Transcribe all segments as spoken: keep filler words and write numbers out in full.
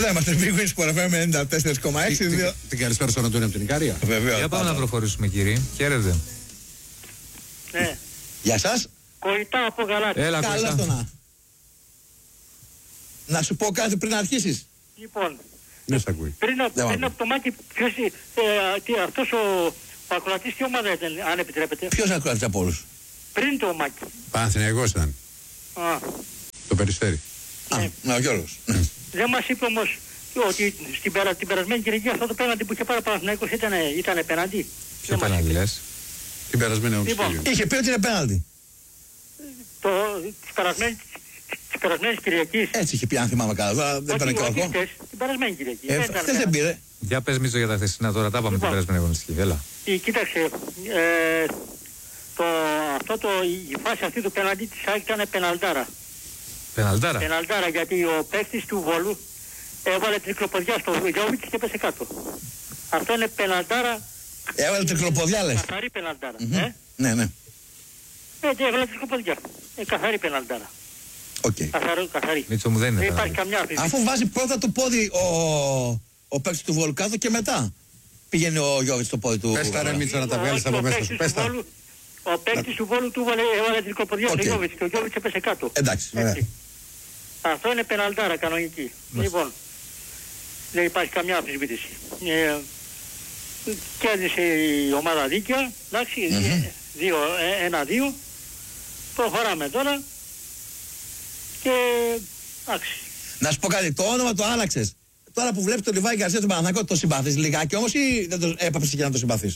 Εδώ είμαστε, Big Wins Sport εφ εμ ενενήντα τέσσερα κόμμα έξι. Την καλησπέρα στον Αντώνη από την Ικάρια. Βεβαίως. Για πάμε να προχωρήσουμε, κύριε. Χαίρετε. Ναι. Γεια σας. Κοητά από Γαλάτη. Έλα, Καλά Κοητά. το να. Να σου πω κάτι πριν αρχίσεις. Λοιπόν, Ναι, σ' ακούει. πριν, από- Δεν πριν μ' από το Μάκη, ποιος, ε, τι, αυτός ο, ο ακροατής τι ομάδα ήταν, αν επιτρέπετε. Ποιος ακροατής από όλους? Πριν το Μάκη. Παναθηναϊκός ήταν. Α, Το Περιστέρι. Α, ναι, ο Γιώργος. δεν μας είπε όμως ότι στην, περα, την περασμένη Κυριακή αυτό το πέναντι που είχε πάρει ο Παναθηναϊκός ήταν, ήταν πέναντι. Ποιο πέναντι λες? Την περασμένη Λοιπόν. αγωνιστική. Είχε πει ότι είναι πέναλτι. Το, της περασμένης, της περασμένης Κυριακής. Έτσι είχε πει, αν θυμάμαι καλά. Τώρα δεν παίρνω και όχι όρκο. χτες, την περασμένη Κυριακή. Ε, δεν ήταν Χθες δεν πέναντι. πήρε. Για πες Μίτσο για τα χθεσινά τώρα, τα πάμε την Λοιπόν. περασμένη αγωνιστική. Έλα. Ε, Κοίταξε, ε, το, αυτό το, η φάση αυτή του πέναντι της ΑΕΚ ήταν πεναλτάρα. Πεναλτάρα. Πεναλτάρα γιατί ο παίκτης του Βόλου έβαλε τρικλοποδιά στο Γιώβιτς και έπεσε κάτω. Αυτό είναι πεναλτάρα. Έβαλε τρικλοποδιά λες. Καθαρή πεναλτάρα. Μμμ. Ε, Ναι, ναι. ε, τι έβαλε τρικλοποδιά. Ε, καθαρή πεναλτάρα. Οκ. Καθαρή, καθαρή. Μίτσο μου δεν είναι Δεν υπάρχει πέναλτι. καμιά αμφιβολία. Αφού βάζει πρώτα το πόδι ο, ο παίκτης του Βόλου κάτω και μετά πηγαίνει ο Γιώργος στο πόδι του. Πες τα ρε Μίτσα να τα βγάλεις Όχι, από ο μέσα παίκτης σου. Πες του τα. Βόλου- Ο παίκτης του Βόλου του έβαλε, έβαλε τρικλοποδιά Οκ. στο Γιώβιτς και ο Γιώβιτς έπεσε κάτω. Εντάξει. Έτσι. Αυτό είναι πεναλτάρα κανονική. Λοιπόν, δεν υπάρχει καμιά αμφισβήτηση. Ε, κέρδισε η ομάδα δίκαια, εντάξει, δύο, ε, ένα-δύο. Προχωράμε τώρα και εντάξει. Να σου πω κάτι, το όνομα το άλλαξες. Τώρα που βλέπεις τον Λιβάη Γκαρσία του Παναθηναϊκού, το συμπαθείς λιγάκι όμως ή δεν το έπαψες και να το συμπαθείς?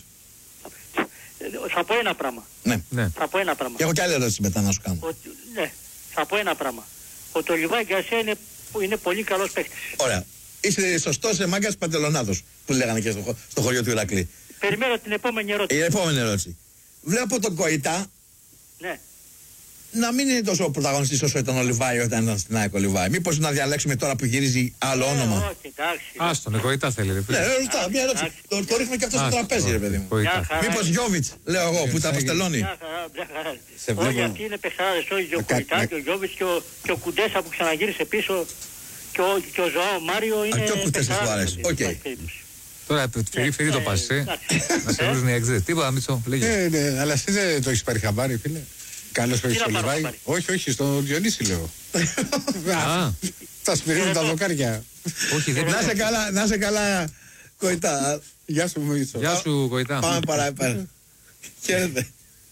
Ε, Θα πω ένα πράγμα. Ναι. Ναι. Θα πω ένα πράγμα. Και έχω κι άλλη ερώτηση μετά να σου κάνω. Ότι, ναι, θα πω ένα πράγμα. Ότι ο Λιβάη Γκαρσία είναι, είναι πολύ καλός παίκτης. Ωραία. Είσαι σωστός σε μάγκας παντελονάδος που λέγανε και στο, χω- στο χωριό του Ηρακλή. Περιμένω την επόμενη ερώτηση. Η επόμενη ερώτηση. Βλέπω τον Κοητά Ναι. να μην είναι τόσο πρωταγωνιστής όσο ήταν ο Λιβάη όταν ήταν στην ΑΕΚ ο Λιβάη. Μήπως να διαλέξουμε τώρα που γυρίζει άλλο όνομα. Ε, όχι, εντάξει. Άστον, Κοητά θέλει. ρε φίλε. Ναι, ρωτάω, μια ερώτηση. Το, το ρίχνουμε και αυτό στο Άστον, τραπέζι, ρε παιδί μου. Κοητά. Μια χαρά. Μήπως Γιώβιτς, λέω εγώ, που τα αποστελώνει. Μια χαρά, μια χαρά. Σε Όχι, βλέπω- αυτοί είναι παιχτάδες, όχι και ο Να κα- Κοϊτά να- και ο Γιώβιτς και ο, και ο Κουντέσα που ξαναγύρισε πίσω και ο, και ο Ζωάο Μάριο είναι και ο Κουντέσας παιχτάδες, του αρέσει. δεν Οκ. υπάρχει περίπτωση. Τώρα φυρί φυρί το Ε, πας, ε. εντάξει. Να σε Ε, βρουν οι εξές. Τίποτα, Μίτσο, λέγε. Ναι, ναι, αλλά εσύ δεν το έχεις πάρει χαμπάρι, φίλε. Καλώς Τι όχι να στο πάρω Λιβάη. χαμπάρι? Όχι, όχι, στο Διονύση λέω. Α, Θα σπυρίζουν τα δοκάρια. όχι, δεν Να σε καλά, να σε καλά, Κοητά. Γεια σου, Μίτσο. Γεια σου, Κοητά. Πάμε παραπέρα. Χαίρετε.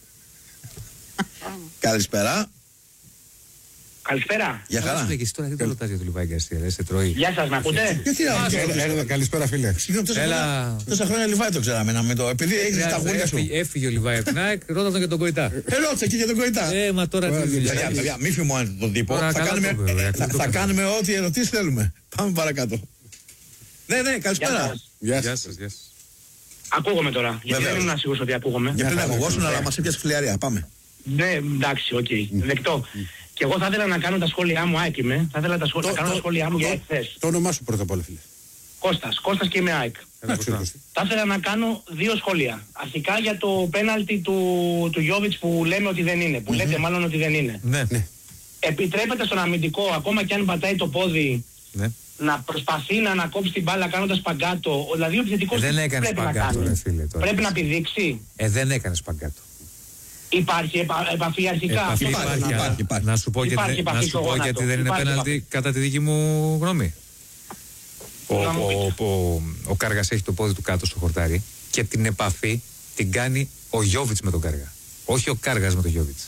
Καλησπέρα. Καλησπέρα. Για Καλά σου χαρά. λέγεις τώρα, τι το ρωτάς για το Λιβάη Γκαρσία, ρε, σε τρώει. Γεια σας, με ακούτε? Γιατί να Ε, ε, Καλησπέρα, φίλε. Συγγνώμη, τόσα Έλα. χρόνια- τόσα χρόνια Λιβάη το ξέραμε να μην το. Επειδή έχεις τα γούρια σου. Έφυγε, έφυγε ο Λιβάη από την ΑΕΚ, ρώτα τον και τον Κοητά. Ε, ρώτησε και για τον Κοητά. Ε, μα τώρα τι Παιδιά, δουλειά. παιδιά, μη φημώνετε τον τύπο. Τώρα Θα καλά κάνουμε, το βέβαια, θα, το θα κάνω. κάνουμε ό,τι ερωτήσεις θέλουμε. Πάμε παρακάτω. Ναι, ναι, Γεια καλησπέρα. σας. Γεια Γεια σας. σας, γεια σας. Ακούγομαι τώρα. Γιατί Βεβαίως. δεν ήμουν σίγουρος ότι ακούγομαι. Για πριν χαρά, ακουγόσουν, ναι. αλλά μας έπιασε φλιαρία. Πάμε. Ναι, εντάξει, οκ. Δεκτό. Και εγώ θα ήθελα να κάνω τα σχόλιά μου, ΑΕΚ είμαι. Θα ήθελα τα σχόλια, να κάνω τα σχόλιά μου για εχθές. Το όνομά σου πρώτα απ' όλα, φίλε. Κώστας, Κώστας και είμαι ΑΕΚ. Έλα, Εντάξει, Κωστά. Κώστη. Θα ήθελα να κάνω δύο σχόλια. Αρχικά για το πέναλτι του, του Γιώβιτς που λέμε ότι δεν είναι. Που λέτε μάλλον ότι δεν είναι. Ναι, Ναι. Επιτρέπεται στον αμυντικό, ακόμα και αν πατάει το πόδι, ναι. να προσπαθεί να ανακόψει την μπάλα κάνοντας παγκάτο. Δηλαδή ο επιθετικός Ε, δεν τι έκανε πρέπει να σπαγκάτο, κάνει? ρε φίλε, τώρα. Πρέπει να πηδήξει. Ε, δεν έκανε σπαγκάτο. Υπάρχει επα, επαφή αρχικά. Επαφή Αυτό υπάρχει, θέλω να- υπάρχει, υπάρχει. Να σου πω γιατί, Υπάρχει δεν- επαφή να σου στο πω γόνατο. γιατί δεν είναι Υπάρχει πέναλτι επαφή. κατά τη δική μου γνώμη. Ο, Να μου ο, πείτε. ο, ο Κάργας έχει το πόδι του κάτω στο χορτάρι και την επαφή την κάνει ο Γιώβιτς με τον Κάργα. Όχι ο Κάργας με τον Γιώβιτς.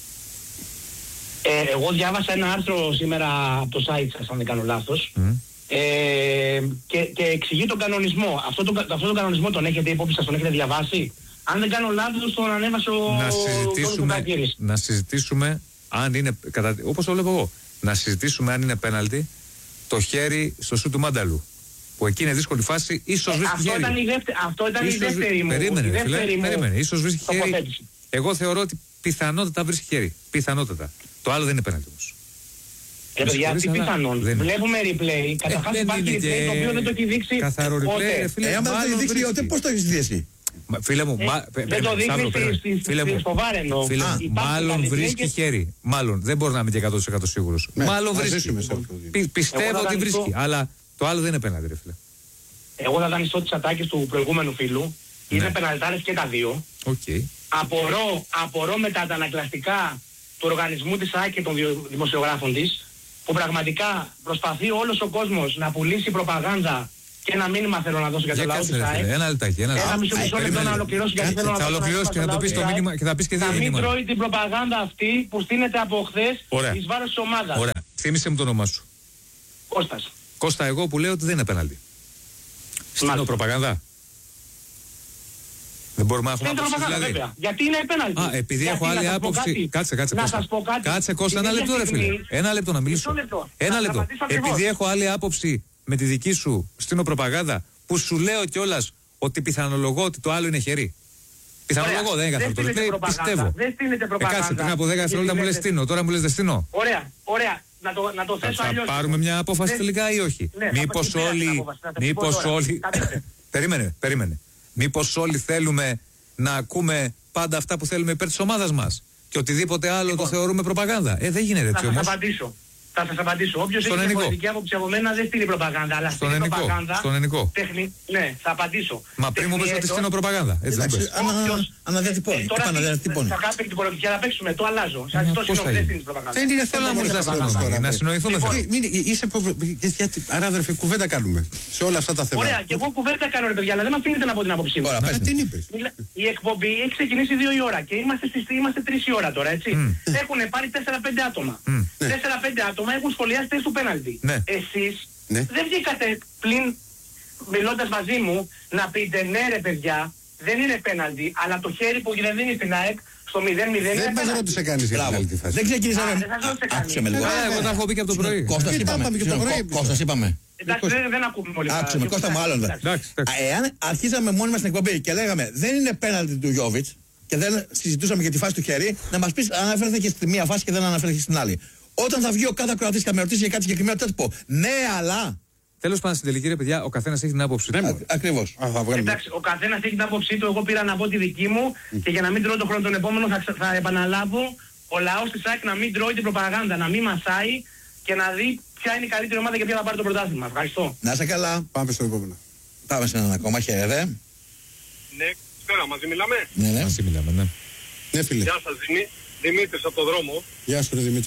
Ε, εγώ διάβασα ένα άρθρο σήμερα από το site σας, αν δεν κάνω λάθος. Μμ. Ε, και, και εξηγεί τον κανονισμό. Αυτό τον, αυτό τον κανονισμό τον έχετε υπόψη σας, τον έχετε διαβάσει? Αν δεν κάνω λάθος, τον ανέβασε ο να, Τόλος συζητήσουμε, Κουκακύρης. να συζητήσουμε αν είναι, κατά, όπως το βλέπω εγώ, να συζητήσουμε αν είναι πέναλτι το χέρι στο σου του Μάνταλου. Που εκεί είναι δύσκολη φάση, ίσως Ε, βρίσκει αυτό, χέρι. ήταν η δεύτερη, αυτό ήταν Ίσως η βρει- δεύτερη μου. Περίμενε, η ρε φίλε, δεύτερη μου περίμενε. Ίσως βρίσκει χέρι. τοποθέτηση. Εγώ θεωρώ ότι πιθανότατα βρίσκει χέρι. Πιθανότατα. Το άλλο δεν είναι πέναλτι όμως. Ε, παιδιά, συγχωρείς, τι αλλά πιθανόν. δεν είναι. Βλέπουμε replay. Καταρχάς δεν υπάρχει είναι replay και το οποίο δεν το έχει δείξει καθαρό replay, ποτέ. ρε φίλε. Ε, άμα δεν το μάλλον έχει δείξει, βρίσκει. τότε πώς το έχεις δει εσύ? Μα, φίλε μου, Ε, μα, δεν περίμενε, το δείχνει Σταύρο, στη- περίμενε. στη- Φίλε μου, στο βάρενο. φίλε μου, Υπάρχει μάλλον τα βρίσκει replay και- χέρι. Μάλλον, δεν μπορώ να είμαι και εκατό τοις εκατό σίγουρος. Ναι, Μάλλον μαζί βρίσκει. σου είμαι σε αυτό. Πι- πιστεύω Εγώ θα ότι δανειστώ. βρίσκει, αλλά Το άλλο δεν είναι πέναλτι, ρε φίλε. Εγώ θα δανειστώ τις ατάκες του προηγούμενου φίλου. Ναι. Είναι πεναλτάρες και τα δύο. Okay. Απορώ, απορώ με τα αντανακλαστικά του οργανισμού της ΑΕΚ και των δημοσιογράφων της, που πραγματικά προσπαθεί όλος ο κόσμος να πουλήσει προπαγάνδα και ένα μήνυμα θέλω να δώσω για το λαό της ΑΕΚ. Ένα λεπτάκι, ένα Ένα μισό μισό λεπτό να ολοκληρώσω γιατί θέλω να Θα ολοκληρώσει και θα το πεις το μήνυμα και θα πεις και δύο να μην μήνυμα. τρώει την προπαγάνδα αυτή που στείνεται από χθες εις βάρος της ομάδας. Ωραία. Θύμισε μου το όνομά σου. Κώστας. Κώστα, εγώ που λέω ότι δεν είναι πέναλτι. Στείνω προπαγάνδα. Δεν μπορούμε να έχουμε Δεν άποψη προπαγάνδα, δηλαδή. βέβαια. Γιατί είναι πέναλτι. Α, επειδή Γιατί, έχω άλλη να σας πω άποψη. κάτι. Κάτσε, κάτσε. Να Κώστα. σας πω κάτι. Κάτσε, Κώστα, Την ένα ίδια λεπτό, ρε φίλε. στιγμή- Ένα λεπτό να μιλήσω. Μισό λεπτό. Ένα Θα λεπτό. σταματήσω ακριβώς. Επειδή έχω άλλη άποψη με τη δική σου στείνω προπαγάνδα, που σου λέω κιόλας ότι πιθανολογώ ότι το άλλο είναι χερί. Πιθανολογώ, Ωραία. δεν είναι καθόλου. Το στείνεται λέει, προπαγάνδα. πιστεύω. Δεν στείνεται Ε, προπαγάνδα. κάτσε, πριν από δέκα δευτερόλεπτα μου λες Γιατί στείνω, τώρα μου λες δεν στείνω. Ωραία, ωραία. Να το, να το Θα, θέσω θα αλλιώς. πάρουμε μια απόφαση Δεν- τελικά ή όχι. Ναι, θα Μήπως πάρουμε την όλοι. απόφαση, θα τα πω Μήπως τώρα. όλοι. Θα δείτε. Περίμενε, περίμενε. Μήπως όλοι θέλουμε να ακούμε πάντα αυτά που θέλουμε υπέρ της ομάδας μας. Και οτιδήποτε άλλο Λοιπόν. το θεωρούμε προπαγάνδα. Ε, δεν γίνεται Θα έτσι σας όμως. απαντήσω. Θα σας απαντήσω. Όποιος Στον έχει ενικό. διαφορετική άποψη από μένα δεν στείλει προπαγάνδα. Αλλά Στον στείλει ενικό. προπαγάνδα. Στον ενικό. Τεχνη... Ναι, θα απαντήσω. Μα πριν μου πες ότι Τεχνιέτος- στείνω προπαγάνδα. Έτσι δεν Εντάξει, πες. ανα- Όποιος- αναδιατυπώνει. Ε, τώρα τι- Επαναδιατυπώνει. θα κάνουμε την πολιτική, θα παίξουμε. Το αλλάζω. Σας Ε, ζητώ πώς θα συγγνώμη, δεν γίνει. στείλει προπαγάνδα. Δεν είναι θέμα Θέλω να μόνο μου να δώσεις τώρα. να συνοηθούμε. Λοιπόν, θέλω. Μην- είσαι προ- γιατί- Άρα, αδερφέ, κουβέντα κάνουμε σε όλα αυτά τα θέματα. Ωραία, και εγώ κουβέντα κάνω ρε παιδιά, αλλά δεν με αφήνετε να πω την άποψή μου. Ωραία, πες Α, μου. τι είπες. Μιλά- Η εκπομπή έχει ξεκινήσει δύο η ώρα και είμαστε, στις, είμαστε τρεις η ώρα τώρα, έτσι. Έχουν πάρει τέσσερα πέντε άτομα. τέσσερα πέντε άτομα έχουν σχολιάσει θέση του πέναλτι. Ναι. Εσείς Ναι. δεν βγήκατε πλην μιλώντας μαζί μου να πείτε ναι ρε παιδιά, δεν είναι πέναλτι, αλλά το χέρι που δεν δίνει στην ΑΕΚ στο μηδέν μηδέν είναι Δεν πες πέναλτι. ρώτησε κανείς για την Μπράβο. άλλη τη φάση. Δεν ξεκινήσαμε. Α, δεν σας ρώτησε κανείς. Άκουσε με λίγο. Καλά, εγώ τα έχω πει και από το πρωί. Κώστας Ε, τα είπαμε. είπαμε και το πρωί. Κώστας είπαμε. Εντάξει, δεν, δεν ακούμε όλοι. Άκουσε με, Κώστα μου, άλλον δεν. Εντάξει, εντάξει. Α, Εάν αρχίζαμε μόνοι μας την εκπομπή και λέγαμε δεν είναι πέναλτι του Γιώβιτς και δεν συζητούσαμε για τη φάση του χέρι, να μας πεις αναφέρεται και στη μία φάση και δεν αναφέρεται και στην άλλη. Όταν θα βγει ο κάθε ακροατής και με ρωτήσει για κάτι συγκεκριμένο, τι θα του πω. Ναι, αλλά. Τέλος πάντων, στην τελική, ρε παιδιά, ο καθένας έχει την άποψη του. Α- Ακριβώς. Α, θα βγάλουμε. Εντάξει, ο καθένας έχει την άποψή του. Εγώ πήρα να πω τη δική μου και για να μην τρώω τον χρόνο τον επόμενο θα, ξα- θα επαναλάβω ο λαός της ΑΕΚ να μην τρώει την προπαγάνδα, να μην μασάει και να δει ποια είναι η καλύτερη ομάδα και ποια θα πάρει το πρωτάθλημα. Ευχαριστώ. Να είσαι καλά. Πάμε στο επόμενο. Πάμε σε έναν ακόμα. Χαίρετε. Ναι, πέρα μαζί μιλάμε. Ναι, ναι. Μαζί μιλάμε, ναι. Ναι, φίλε. Γεια σας, Δημή, Δημήτρης από το δρόμο. Γεια σου, ρε Δημήτρη.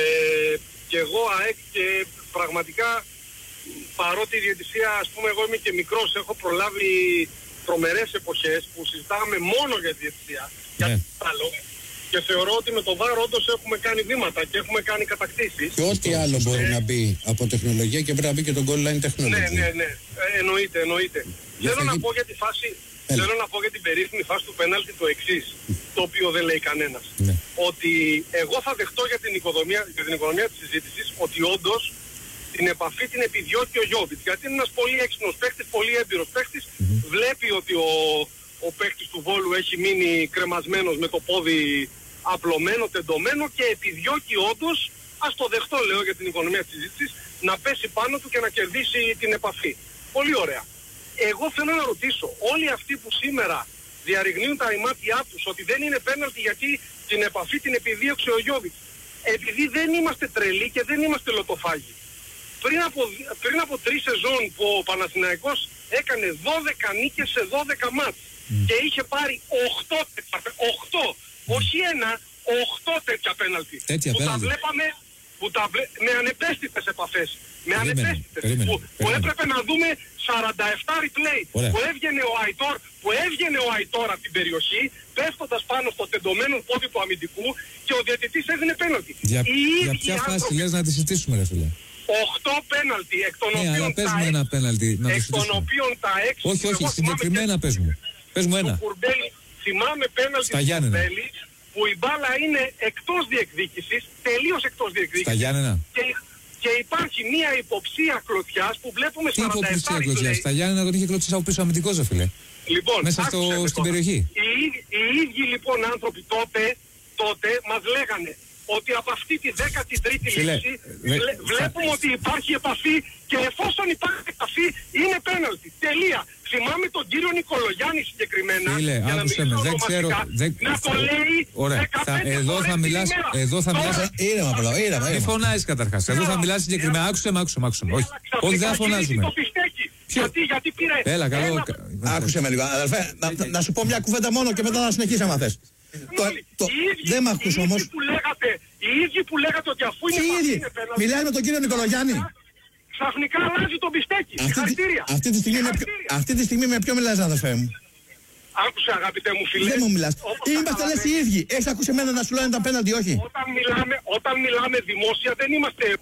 Ε, και εγώ ΑΕΚ και πραγματικά παρότι η διαιτησία, ας πούμε, εγώ είμαι και μικρός, έχω προλάβει τρομερές εποχές που συζητάγαμε μόνο για τη διαιτησία. Για Ναι. το άλλο. Και θεωρώ ότι με το βάρο όντως έχουμε κάνει βήματα και έχουμε κάνει κατακτήσεις. Και ό,τι άλλο μπορεί να μπει από τεχνολογία και πρέπει να μπει και τον goal line Ναι, technology. ναι, ναι. Ε, εννοείται, εννοείται. Για Θέλω να φυγή- πω για τη φάση, Έλα. θέλω να πω για την περίφημη φάση του πέναλτι το εξής, το οποίο δεν λέει κανένας. Ναι. Ότι εγώ θα δεχτώ για την οικοδομία, για την οικοδομία της συζήτησης ότι όντως την επαφή την επιδιώκει ο Γιώβιτς. Γιατί είναι ένας πολύ έξυπνος παίκτης, πολύ έμπειρος παίκτης. Βλέπει ότι ο, ο παίκτης του Βόλου έχει μείνει κρεμασμένος με το πόδι απλωμένο, τεντωμένο και επιδιώκει όντως, ας το δεχτώ λέω για την οικονομία της συζήτησης, να πέσει πάνω του και να κερδίσει την επαφή. Πολύ ωραία. Εγώ θέλω να ρωτήσω, όλοι αυτοί που σήμερα διαρριγνύουν τα ημάτια τους ότι δεν είναι πέναλτι γιατί την επαφή την επιδίωξε ο Γιώβιτς, επειδή δεν είμαστε τρελοί και δεν είμαστε λοτοφάγοι. Πριν από, πριν από τρεις σεζόν που ο Παναθηναϊκός έκανε δώδεκα νίκες σε δώδεκα μάτς και είχε πάρει οκτώ, οκτώ, όχι ένα, οκτώ τέτοια πέναλτι. Τέτοια που τα πέναλτι. βλέπαμε που τα βλέ... με ανεπαίσθητες επαφές. Με Περίμενε, ανεπαίσθητες. περίμενε, Που, που περίμενε. έπρεπε να δούμε σαράντα επτά replay. Ωραία. Που έβγαινε ο Αϊτόρ, που έβγαινε ο Αϊτόρ από την περιοχή, πέφτοντας πάνω στο τεντωμένο πόδι του αμυντικού και ο διαιτητής έδινε πέναλτι. Για, Οι για ίδιοι ποια φάση άνθρωποι- λες να τη συζητήσουμε, ρε φίλε. Οκτώ πέναλτι, εκ των Ναι, αλλά οποίων πες τα μου έξι- ένα πέναλτι να το εκ των συζητήσουμε. οποίων τα έξι... Όχι, όχι, εγώ θυμάμαι συγκεκριμένα και πες μου. Πες μου του ένα. Κουρμπέλη, θυμάμαι πέναλτι Στα του Γιάννενα. Κουρμπέλη, που η μπάλα είναι εκτός διεκδίκησης, τελείως εκτός Στα διεκδίκησης. Γιάννενα. Και, και υπάρχει μια υποψία κλωτσιάς που βλέπουμε Τι σαράντα επτά υποψία κλωτσιά. replay. Στα Γιάννενα τον είχε κλωτσίσει από πίσω αμυντικός, ρε φίλε. Λοιπόν, Μέσα στο- άκουσε με στην τώρα. περιοχή. Οι, ίδ- οι ίδιοι λοιπόν άνθρωποι τότε, τότε μας λέγανε ότι από αυτή τη δέκατη τρίτη Φίλε, λήξη δε- βλέ- θα- βλέπουμε ότι υπάρχει επαφή και εφόσον υπάρχει επαφή είναι πέναλτι. Τελεία. θυμάμαι τον κύριο Νικολογιάννη συγκεκριμένα. Φίλε, για να άκουσε με, μιλήσω δεν ξέρω. ονομαστικά, Δεν... να το λέει Ωραία. Θα, δεκαπέντε εδώ φορές θα την μιλάς. ημέρα. Εδώ θα μιλάς. Τώρα, Ήρεμα, πρώτα, ήρεμα, Μη ήρεμα. φωνάζει καταρχάς. Εδώ θα μιλάς συγκεκριμένα. Άκουσε με, άκουσε με. Άκουσε με. Όχι, ξαφνικά όχι, δεν θα γυρίζει φωνάζουμε. το πιστέκι. Ποιο? Γιατί, γιατί πήρε Έλα, καλό. ένα- Άκουσε με λίγο, αδερφέ, να, να σου πω μια κουβέντα μόνο και μετά να συνεχίσει άμα θες. Το, το, Οι ίδιοι- δεν μ' ακούς οι ίδιοι όμως. που λέγατε, οι ίδιοι που λέγατε ότι αφού είναι Τι επαφή, ίδιοι, είναι πέναλτι, μιλάει με τον κύριο Νικολογιάννη. ξαφνικά αλλάζει το πιστέκι. Αυτή, τη- Συγχαρητήρια. αυτή, τη στιγμή με ποιο, Συγχαρητήρια. αυτή τη στιγμή με ποιο μιλάς, αδερφέ μου. Άκουσε αγαπητέ μου φίλε. Δεν μου μιλάς. Όπως Είμαστε λες οι καταλαβαίνεις, ίδιοι. Έχεις ακούσει εμένα να σου λένε τα πέναλτι, όχι. Όταν μιλάμε, όταν μιλάμε δημόσια δεν είμαστε